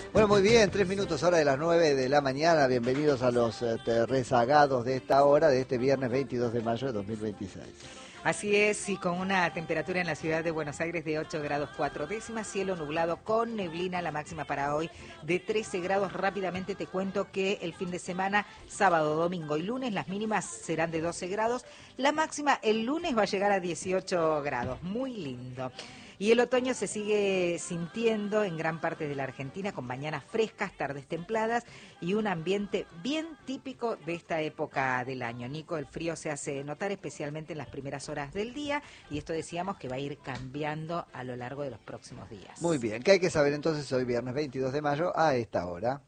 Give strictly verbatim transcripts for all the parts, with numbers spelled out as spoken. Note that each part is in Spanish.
Bueno, muy bien, tres minutos, hora de las nueve de la mañana. Bienvenidos a los eh, rezagados de esta hora, de este viernes veintidós de mayo de dos mil veintiséis. Así es, y con una temperatura en la ciudad de Buenos Aires de ocho grados cuatro décimas, cielo nublado con neblina, la máxima para hoy de trece grados. Rápidamente te cuento que el fin de semana, sábado, domingo y lunes, las mínimas serán de doce grados, la máxima el lunes va a llegar a dieciocho grados, muy lindo. Y el otoño se sigue sintiendo en gran parte de la Argentina con mañanas frescas, tardes templadas y un ambiente bien típico de esta época del año. Nico, el frío se hace notar especialmente en las primeras horas del día y esto decíamos que va a ir cambiando a lo largo de los próximos días. Muy bien, ¿qué hay que saber entonces hoy viernes veintidós de mayo a esta hora?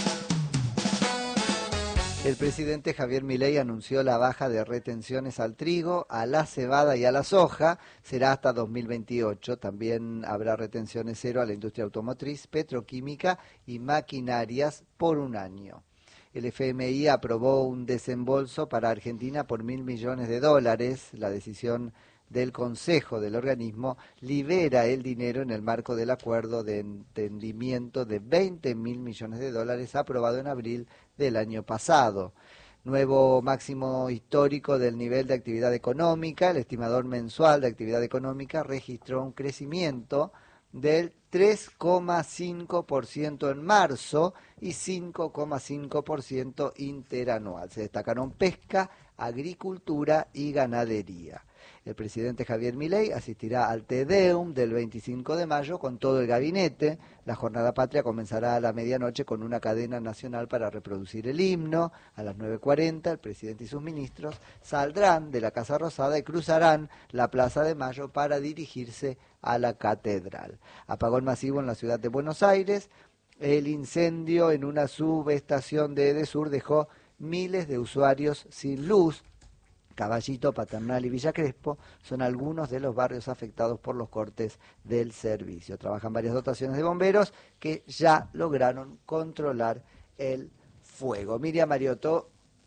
El presidente Javier Milei anunció la baja de retenciones al trigo, a la cebada y a la soja. Será hasta dos mil veintiocho. También habrá retenciones cero a la industria automotriz, petroquímica y maquinarias por un año. El F M I aprobó un desembolso para Argentina por mil millones de dólares. La decisión del Consejo del organismo libera el dinero en el marco del acuerdo de entendimiento de veinte mil millones de dólares aprobado en abril del año pasado. Nuevo máximo histórico del nivel de actividad económica. El estimador mensual de actividad económica registró un crecimiento del tres coma cinco por ciento en marzo y cinco coma cinco por ciento interanual. Se destacaron pesca, agricultura y ganadería. El presidente Javier Milei asistirá al Te Deum del veinticinco de mayo con todo el gabinete. La jornada patria comenzará a la medianoche con una cadena nacional para reproducir el himno. A las nueve cuarenta el presidente y sus ministros saldrán de la Casa Rosada y cruzarán la Plaza de Mayo para dirigirse a la catedral. Apagón masivo en la ciudad de Buenos Aires. El incendio en una subestación de Edesur dejó miles de usuarios sin luz. Caballito, Paternal y Villa Crespo son algunos de los barrios afectados por los cortes del servicio. Trabajan varias dotaciones de bomberos que ya lograron controlar el fuego. Miriam Mariotto.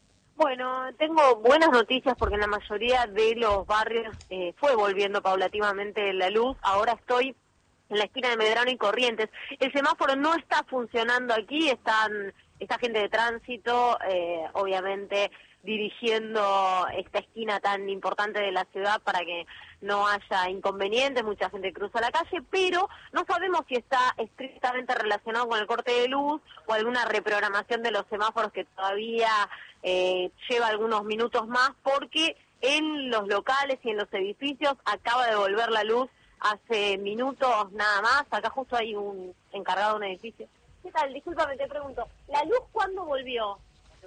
Bueno, tengo buenas noticias porque en la mayoría de los barrios eh, fue volviendo paulatinamente la luz. Ahora estoy en la esquina de Medrano y Corrientes. El semáforo no está funcionando aquí, están esta gente de tránsito, eh, obviamente dirigiendo esta esquina tan importante de la ciudad para que no haya inconvenientes, mucha gente cruza la calle, pero no sabemos si está estrictamente relacionado con el corte de luz o alguna reprogramación de los semáforos que todavía eh, lleva algunos minutos más, porque en los locales y en los edificios acaba de volver la luz hace minutos nada más. Acá justo hay un encargado de un edificio. ¿Qué tal? Discúlpame, te pregunto, ¿la luz cuándo volvió?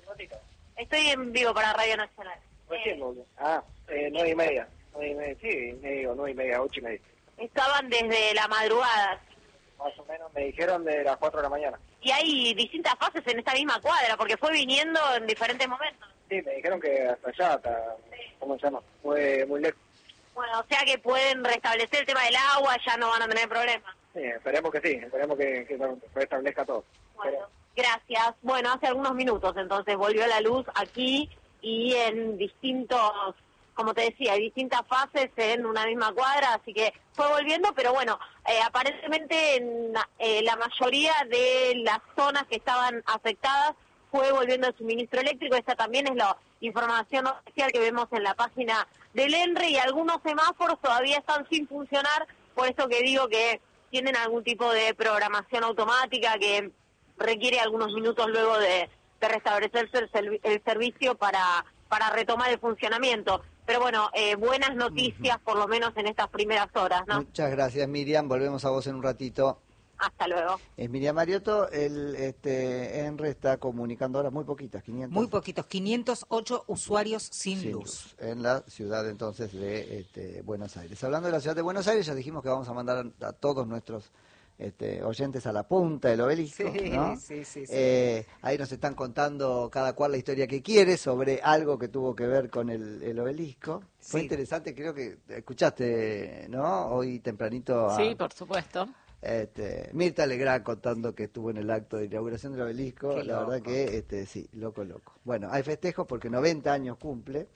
Estoy en vivo para Radio Nacional. Recién volvió. Ah, eh, nueve y media. Nueve y media, sí, medio, nueve y media, ocho y media. Estaban desde la madrugada. Más o menos me dijeron de las cuatro de la mañana. Y hay distintas fases en esta misma cuadra, porque fue viniendo en diferentes momentos. Sí, me dijeron que hasta allá, hasta, ¿cómo se llama? Fue muy lejos. Bueno, o sea que pueden restablecer el tema del agua, ya no van a tener problemas. Sí, esperemos que sí, esperemos que, que se restablezca todo. Bueno, Pero... gracias. Bueno, hace algunos minutos entonces volvió la luz aquí y en distintos, como te decía, hay distintas fases en una misma cuadra, así que fue volviendo, pero bueno, eh, aparentemente en eh, la mayoría de las zonas que estaban afectadas fue volviendo el suministro eléctrico. Esta también es la información oficial que vemos en la página del ENRE, y algunos semáforos todavía están sin funcionar, por eso que digo que tienen algún tipo de programación automática que requiere algunos minutos luego de, de restablecerse el, servi el servicio para, para retomar el funcionamiento. Pero bueno, eh, buenas noticias uh-huh. por lo menos en estas primeras horas, ¿no? Muchas gracias, Miriam. Volvemos a vos en un ratito. Hasta luego. Es Miriam Mariotto. El este, ENRE está comunicando ahora muy poquitas, quinientos. Muy poquitos, quinientos ocho usuarios sin, sin luz. luz. En la ciudad entonces de este, Buenos Aires. Hablando de la ciudad de Buenos Aires, ya dijimos que vamos a mandar a, a todos nuestros Este, oyentes a la punta del obelisco, sí, ¿no? Sí, sí, sí. Eh, ahí nos están contando cada cual la historia que quiere sobre algo que tuvo que ver con el, el obelisco. Sí. Fue interesante, creo que escuchaste, ¿no? Hoy tempranito. A, sí, por supuesto. Este, Mirta Legrand contando que estuvo en el acto de inauguración del obelisco. Qué la loco. verdad que, este, sí, loco, loco. Bueno, hay festejos porque noventa años cumple.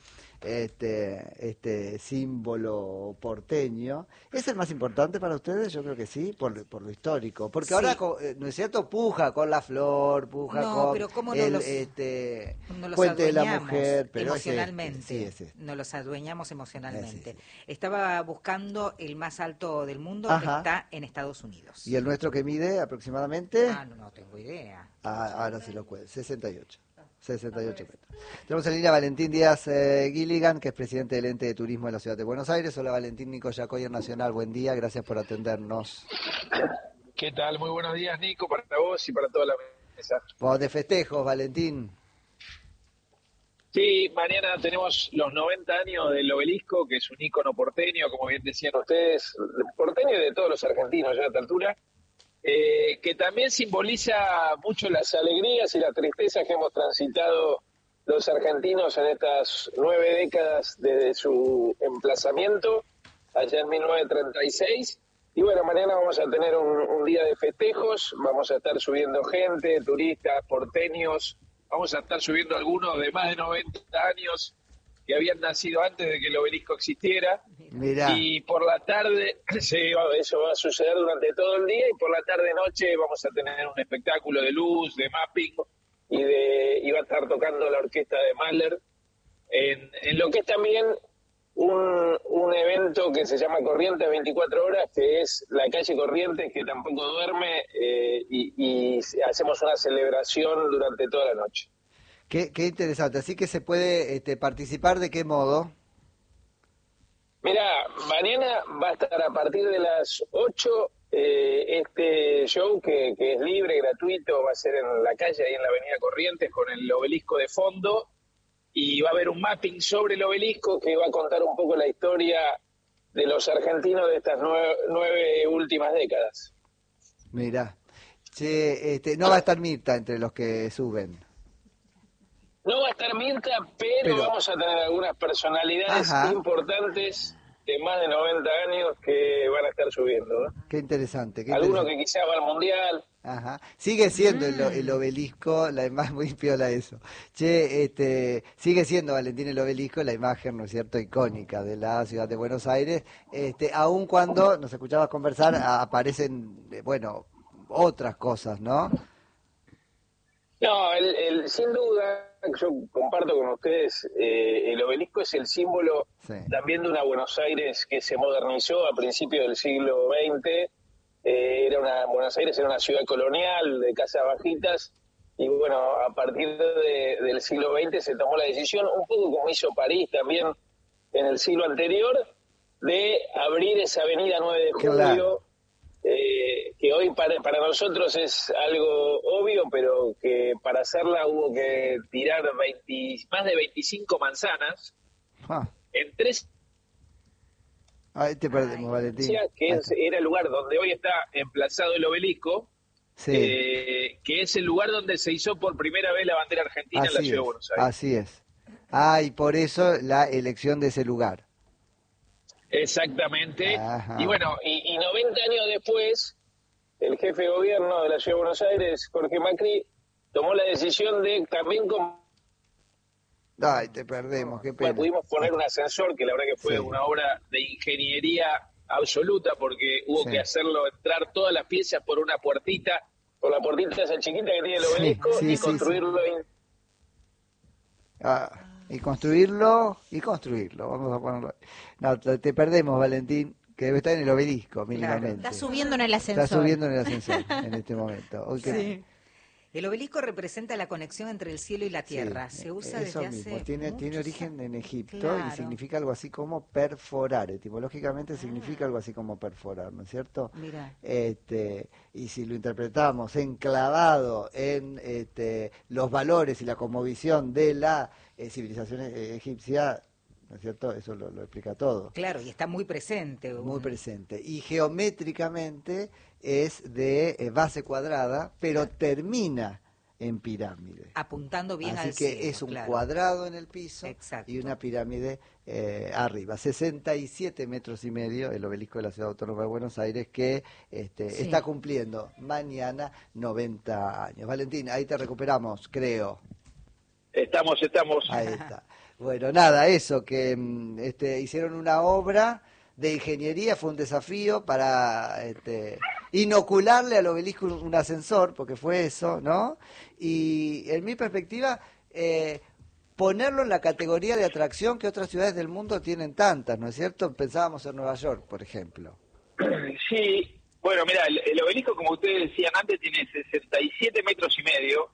este, este símbolo porteño. ¿Es el más importante para ustedes? Yo creo que sí, por, por lo histórico. Porque Sí. ahora, ¿no es cierto? Puja con la flor, puja No, con pero ¿cómo no el los- este, Nos los Puente de la adueñamos Mujer. Pero es este, emocionalmente, sí, es este. nos los adueñamos emocionalmente. Eh, sí, Estaba buscando el más alto del mundo, Ajá. está en Estados Unidos. ¿Y el nuestro que mide aproximadamente? Ah, no, no tengo idea. Ah, ahora sí lo cuento, sesenta y ocho. sesenta y ocho metros. Tenemos en línea a Valentín Díaz eh, Gilligan, que es presidente del ente de turismo de la ciudad de Buenos Aires. Hola Valentín, Nico Yacoyer Nacional, buen día, gracias por atendernos. ¿Qué tal? Muy buenos días, Nico, para vos y para toda la mesa. Vamos de festejos, Valentín. Sí, mañana tenemos los noventa años del Obelisco, que es un ícono porteño, como bien decían ustedes, porteño de todos los argentinos ya a esta altura, eh, que también simboliza mucho las alegrías y las tristezas que hemos transitado los argentinos en estas nueve décadas desde su emplazamiento, allá en mil novecientos treinta y seis. Y bueno, mañana vamos a tener un, un día de festejos, vamos a estar subiendo gente, turistas, porteños, vamos a estar subiendo algunos de más de noventa años que habían nacido antes de que el Obelisco existiera. Mirá. Y por la tarde, sí, eso va a suceder durante todo el día, y por la tarde-noche vamos a tener un espectáculo de luz, de mapping, y, de, y va a estar tocando la orquesta de Mahler, en, en lo que es también un, un evento que se llama Corrientes veinticuatro horas, que es la calle Corrientes, que tampoco duerme, eh, y, y hacemos una celebración durante toda la noche. Qué, qué interesante, así que se puede este, participar, ¿de qué modo? Mira, mañana va a estar a partir de las ocho eh, este show que, que es libre, gratuito, va a ser en la calle, ahí en la avenida Corrientes, con el Obelisco de fondo, y va a haber un mapping sobre el Obelisco que va a contar un poco la historia de los argentinos de estas nueve, nueve últimas décadas. Mirá. Che, este, no va a estar Mirta entre los que suben. No va a estar Mirta, pero, Pero- vamos a tener algunas personalidades Ajá. importantes de más de noventa años que van a estar subiendo, ¿no? Qué interesante. Qué Algunos interesante. que quizás va al Mundial. Ajá. Sigue siendo el, el obelisco, la imagen, muy piola eso. Che, este, sigue siendo Valentín el Obelisco la imagen, ¿no es cierto?, icónica de la ciudad de Buenos Aires, este, aun cuando nos escuchabas conversar, a- aparecen, eh, bueno, otras cosas, ¿no? No, el, el, sin duda, yo comparto con ustedes, eh, el Obelisco es el símbolo Sí. también de una Buenos Aires que se modernizó a principios del siglo veinte. Eh, era una, Buenos Aires era una ciudad colonial de casas bajitas, y bueno, a partir de, del siglo veinte se tomó la decisión, un poco como hizo París también en el siglo anterior, de abrir esa avenida nueve de julio, Claro. eh, que hoy para, para nosotros es algo obvio, pero que para hacerla hubo que tirar veinte, más de veinticinco manzanas Ah, en tres ahí te perdemos, Ay, Valentín. que Ahí es- está. era el lugar donde hoy está emplazado el Obelisco, Sí, eh, que es el lugar donde se hizo por primera vez la bandera argentina en la así ciudad es, de Buenos Aires. así es. Ah, y por eso la elección de ese lugar. Exactamente. Ajá. Y bueno, y, y noventa años después, el jefe de gobierno de la ciudad de Buenos Aires, Jorge Macri, tomó la decisión de también con Ay, te perdemos, qué pena. Bueno, pudimos poner un ascensor, que la verdad que fue Sí. una obra de ingeniería absoluta, porque hubo Sí. que hacerlo entrar todas las piezas por una puertita, por la puertita esa chiquita que tiene el Sí, Obelisco, sí, y sí, construirlo en- Ah, y construirlo, y construirlo, vamos a ponerlo ahí. No, te te perdemos, Valentín, que debe estar en el Obelisco, mínimamente. Está subiendo en el ascensor. Está subiendo en el ascensor en este momento. Ok. Sí. El obelisco representa la conexión entre el cielo y la tierra. Sí, Se usa eso desde mismo. hace Tiene, tiene muchos origen en Egipto Claro. y significa algo así como perforar. Etimológicamente significa algo así como perforar, ¿no es cierto? Mira. Este, y si lo interpretamos enclavado en este, los valores y la cosmovisión de la eh, civilización eh, egipcia, ¿no es cierto? Eso lo, lo explica todo. Claro, y está muy presente. Muy un- presente. Y geométricamente es de eh, base cuadrada, pero termina en pirámide. Apuntando bien Así al que cielo. es un claro. cuadrado en el piso Exacto. y una pirámide eh, arriba. sesenta y siete metros y medio el obelisco de la Ciudad Autónoma de Buenos Aires, que este, Sí. está cumpliendo mañana noventa años. Valentín, ahí te recuperamos, creo. Estamos, estamos. Ahí está. Bueno, nada, eso, que este, hicieron una obra de ingeniería, fue un desafío para este, inocularle al obelisco un, un ascensor, porque fue eso, ¿no? Y en mi perspectiva, eh, ponerlo en la categoría de atracción que otras ciudades del mundo tienen tantas, ¿no es cierto? Pensábamos en Nueva York, por ejemplo. Sí, bueno, mira, el, el obelisco, como ustedes decían antes, tiene sesenta y siete metros y medio,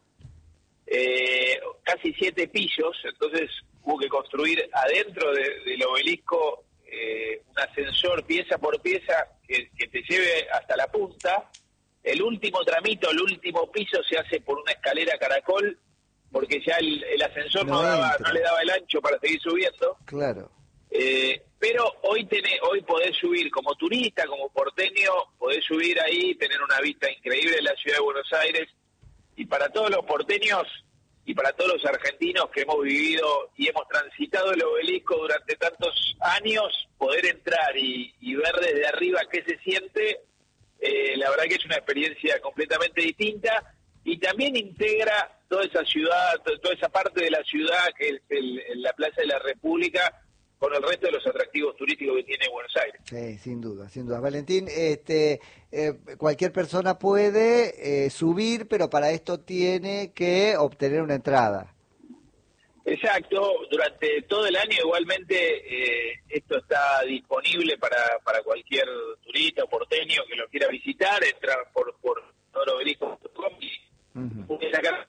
eh, casi siete pisos, entonces hubo que construir adentro de, del obelisco eh, un ascensor pieza por pieza que, que te lleve hasta la punta. El último tramito, el último piso se hace por una escalera caracol, porque ya el, el ascensor no, no, daba, no le daba el ancho para seguir subiendo. Claro. Eh, pero hoy tenés, hoy podés subir como turista, como porteño, podés subir ahí, tener una vista increíble de la ciudad de Buenos Aires. Y para todos los porteños y para todos los argentinos que hemos vivido y hemos transitado el obelisco durante tantos años, poder entrar y, y ver desde arriba qué se siente, eh, la verdad que es una experiencia completamente distinta y también integra toda esa ciudad, toda esa parte de la ciudad que es el, el, la Plaza de la República, con el resto de los atractivos turísticos que tiene Buenos Aires. Sí, sin duda, sin duda. Valentín, este, eh, cualquier persona puede eh, subir, pero para esto tiene que obtener una entrada. Exacto, durante todo el año igualmente eh, esto está disponible para, para cualquier turista o porteño que lo quiera visitar, entra por, por obelisco punto com y Uh-huh. puede sacar.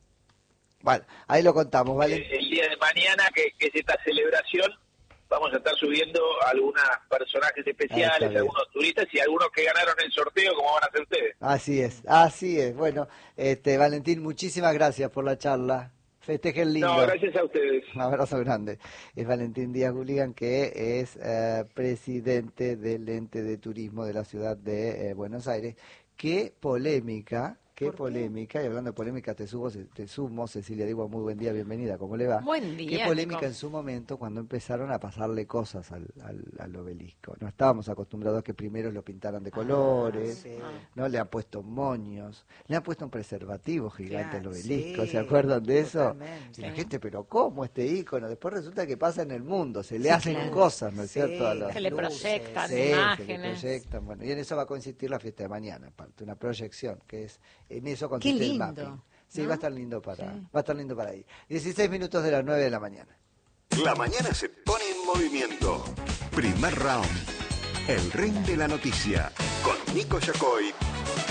Bueno, ahí lo contamos, ¿vale? El, el día de mañana, que, que es esta celebración, vamos a estar subiendo algunos personajes especiales, algunos turistas y algunos que ganaron el sorteo, como van a hacer ustedes. Así es, así es. Bueno, este Valentín, muchísimas gracias por la charla. Festejen lindo. No, gracias a ustedes. Un abrazo grande. Es Valentín Díaz Guligan, que es eh, presidente del ente de turismo de la ciudad de eh, Buenos Aires. Qué polémica. Qué polémica, y hablando de polémica, te, subo, te sumo, Cecilia Digo, muy buen día, bienvenida, ¿cómo le va? Buen día. Qué polémica Nico. En su momento cuando empezaron a pasarle cosas al, al, al obelisco. No estábamos acostumbrados a que primero lo pintaran de colores, Ah, sí. ¿no? Le han puesto moños, le han puesto un preservativo gigante Claro, al obelisco, sí, ¿se acuerdan de eso? totalmente. Y la gente, pero ¿cómo este ícono? Después resulta que pasa en el mundo, se le Sí, hacen claro. cosas, ¿no es Sí, cierto? A los- Se le luces, proyectan Sí, se le imágenes. proyectan, bueno, y en eso va a consistir la fiesta de mañana, aparte, una proyección, que es, en eso Qué consiste el lindo, mapping. Sí, ¿no? va a estar lindo para, Sí. va a estar lindo para ahí. dieciséis minutos de las nueve de la mañana. La mañana se pone en movimiento. Primer round. El ring de la noticia. Con Nico Yacoy